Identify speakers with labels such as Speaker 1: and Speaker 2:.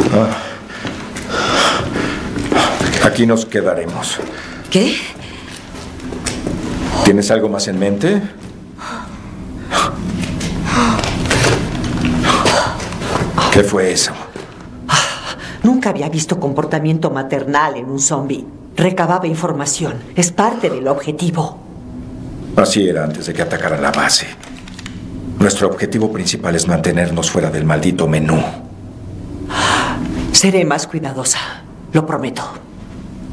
Speaker 1: Aquí nos quedaremos.
Speaker 2: ¿Qué?
Speaker 1: ¿Tienes algo más en mente? ¿Qué fue eso?
Speaker 2: Nunca había visto comportamiento maternal en un zombie. Recababa información. Es parte del objetivo.
Speaker 1: Así era antes de que atacaran la base. Nuestro objetivo principal es mantenernos fuera del maldito menú.
Speaker 2: Seré más cuidadosa. Lo prometo.